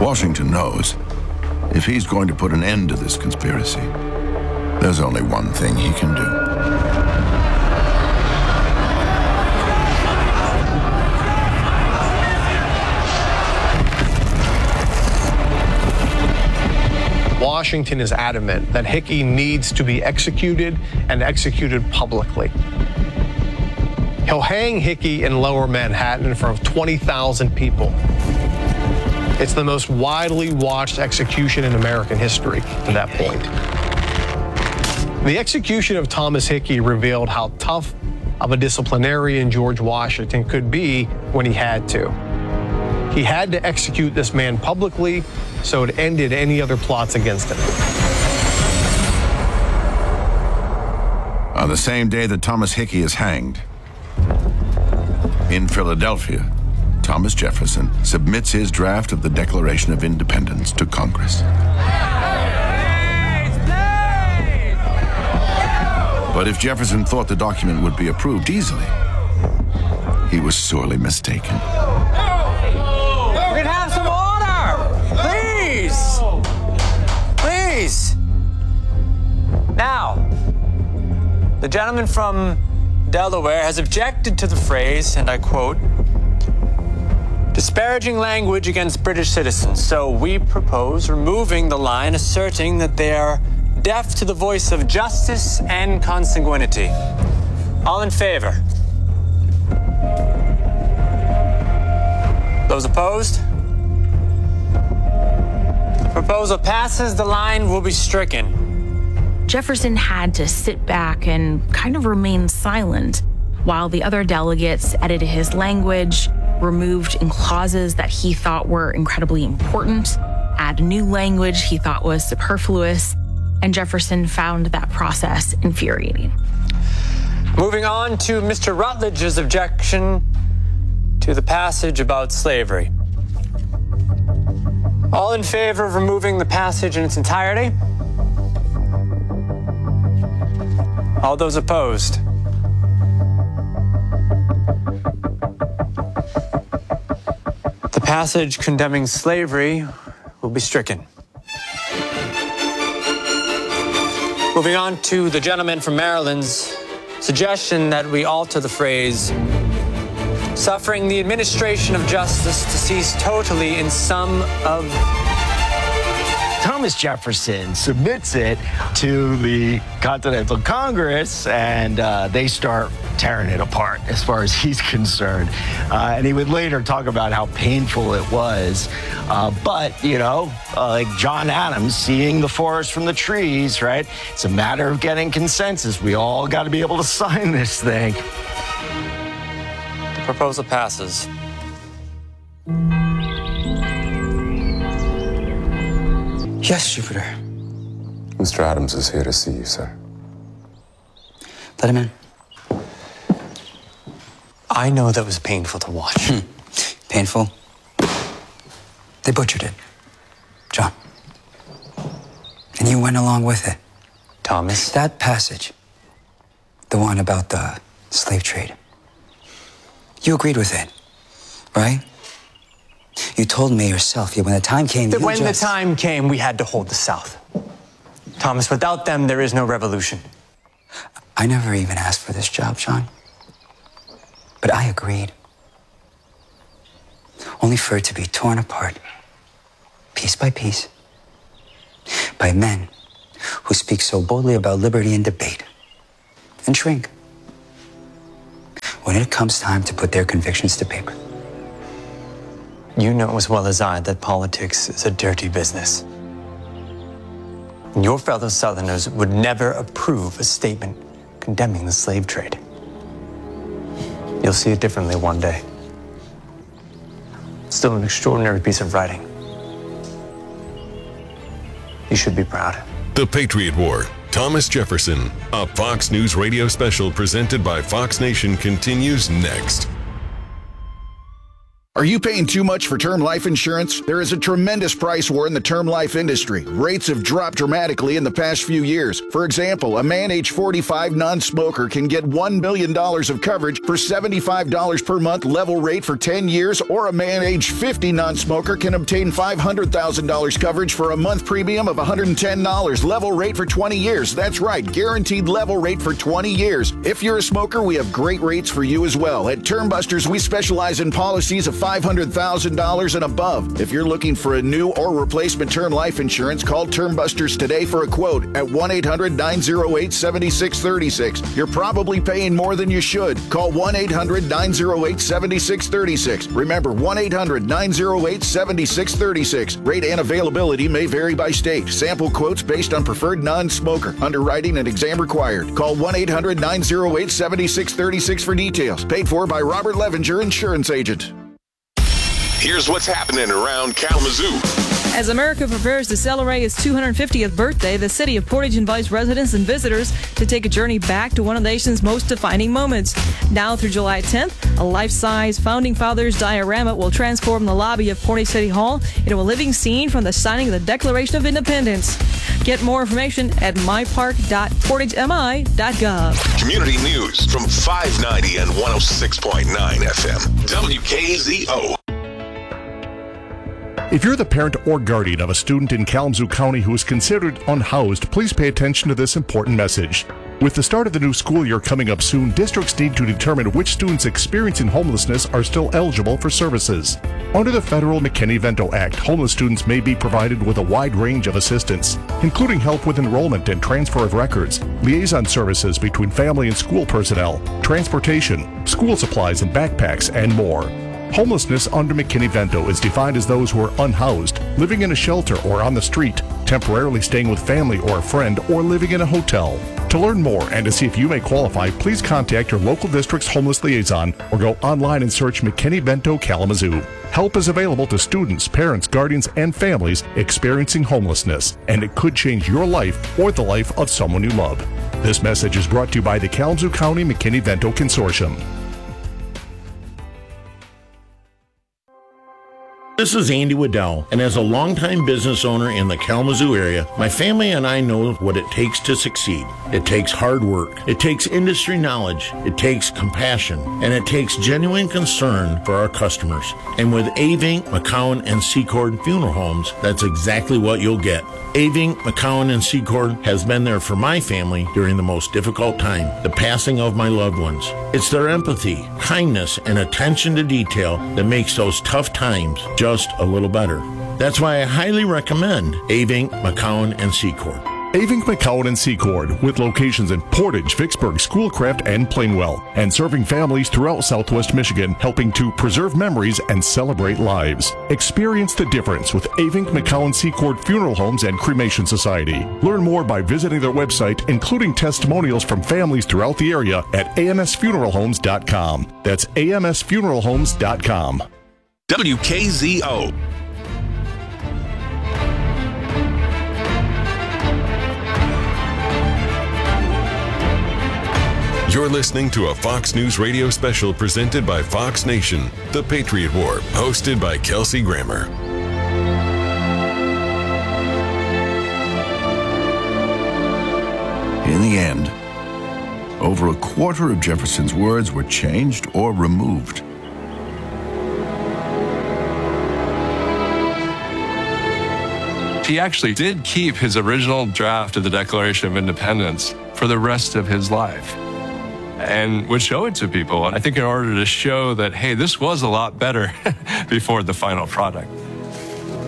Washington knows if he's going to put an end to this conspiracy, there's only one thing he can do. Washington is adamant that Hickey needs to be executed and executed publicly. He'll hang Hickey in Lower Manhattan in front of 20,000 people. It's the most widely watched execution in American history at that point. The execution of Thomas Hickey revealed how tough of a disciplinarian George Washington could be when he had to. He had to execute this man publicly, so it ended any other plots against him. On the same day that Thomas Hickey is hanged, in Philadelphia, Thomas Jefferson submits his draft of the Declaration of Independence to Congress. But if Jefferson thought the document would be approved easily, he was sorely mistaken. We can have some order! Please! Please! Now, the gentleman from Delaware has objected to the phrase, and I quote, disparaging language against British citizens. So we propose removing the line asserting that they are deaf to the voice of justice and consanguinity. All in favor? Those opposed? The proposal passes. The line will be stricken. Jefferson had to sit back and kind of remain silent while the other delegates edited his language, removed in clauses that he thought were incredibly important, add new language he thought was superfluous, and Jefferson found that process infuriating. Moving on to Mr. Rutledge's objection to the passage about slavery. All in favor of removing the passage in its entirety? All those opposed? The passage condemning slavery will be stricken. Moving on to the gentleman from Maryland's suggestion that we alter the phrase, suffering the administration of justice to cease totally in some of... Thomas Jefferson submits it to the Continental Congress, and they start tearing it apart as far as he's concerned. And he would later talk about how painful it was. But, you know, like John Adams, seeing the forest from the trees, right? It's a matter of getting consensus. We all got to be able to sign this thing. The proposal passes. Yes, Jupiter. Mr. Adams is here to see you, sir. Let him in. I know that was painful to watch. Painful? They butchered it. John. And you went along with it. Thomas? That passage, the one about the slave trade, you agreed with it, right? You told me yourself, when the time came, that when the time came, we had to hold the South. Thomas, without them, there is no revolution. I never even asked for this job, John. But I agreed. Only for it to be torn apart, piece by piece, by men who speak so boldly about liberty and debate, and shrink when it comes time to put their convictions to paper. You know as well as I that politics is a dirty business. And your fellow Southerners would never approve a statement condemning the slave trade. You'll see it differently one day. It's still an extraordinary piece of writing. You should be proud. The Patriot War, Thomas Jefferson, a Fox News radio special presented by Fox Nation continues next. Are you paying too much for term life insurance? There is a tremendous price war in the term life industry. Rates have dropped dramatically in the past few years. For example, a man age 45 non-smoker can get $1 million of coverage for $75 per month level rate for 10 years, or a man age 50 non-smoker can obtain $500,000 coverage for a month premium of $110 level rate for 20 years. That's right, guaranteed level rate for 20 years. If you're a smoker, we have great rates for you as well. At Term Busters, we specialize in policies of $500,000 and above. If you're looking for a new or replacement term life insurance, call Term Busters today for a quote at 1-800-908-7636. You're probably paying more than you should. Call 1-800-908-7636. Remember, 1-800-908-7636. Rate and availability may vary by state. Sample quotes based on preferred non-smoker. Underwriting and exam required. Call 1-800-908-7636 for details. Paid for by Robert Levenger, insurance agent. Here's what's happening around Kalamazoo. As America prepares to celebrate its 250th birthday, the city of Portage invites residents and visitors to take a journey back to one of the nation's most defining moments. Now through July 10th, a life-size Founding Fathers diorama will transform the lobby of Portage City Hall into a living scene from the signing of the Declaration of Independence. Get more information at mypark.portagemi.gov. Community news from 590 and 106.9 FM. WKZO. If you're the parent or guardian of a student in Kalamazoo County who is considered unhoused, please pay attention to this important message. With the start of the new school year coming up soon, districts need to determine which students experiencing homelessness are still eligible for services. Under the federal McKinney-Vento Act, homeless students may be provided with a wide range of assistance, including help with enrollment and transfer of records, liaison services between family and school personnel, transportation, school supplies and backpacks, and more. Homelessness under McKinney-Vento is defined as those who are unhoused, living in a shelter or on the street, temporarily staying with family or a friend, or living in a hotel. To learn more and to see if you may qualify, please contact your local district's homeless liaison or go online and search McKinney-Vento Kalamazoo. Help is available to students, parents, guardians, and families experiencing homelessness, and it could change your life or the life of someone you love. This message is brought to you by the Kalamazoo County McKinney-Vento Consortium. This is Andy Waddell, and as a longtime business owner in the Kalamazoo area, my family and I know what it takes to succeed. It takes hard work, it takes industry knowledge, it takes compassion, and it takes genuine concern for our customers. And with Avink, McCowan, and Secord Funeral Homes, that's exactly what you'll get. Avink, McCowan, and Secord has been there for my family during the most difficult time, the passing of my loved ones. It's their empathy, kindness, and attention to detail that makes those tough times just a little better. That's why I highly recommend Avink, McCowan, and Secord. Avink, McCowan, and Secord, with locations in Portage, Vicksburg, Schoolcraft, and Plainwell, and serving families throughout Southwest Michigan, helping to preserve memories and celebrate lives. Experience the difference with Avink, McCowan, Secord Funeral Homes and Cremation Society. Learn more by visiting their website, including testimonials from families throughout the area at amsfuneralhomes.com. That's amsfuneralhomes.com. WKZO. You're listening to a Fox News Radio special presented by Fox Nation, The Patriot War, hosted by Kelsey Grammer. In the end, over a quarter of Jefferson's words were changed or removed. He actually did keep his original draft of the Declaration of Independence for the rest of his life and would show it to people. I think in order to show that, hey, this was a lot better before the final product.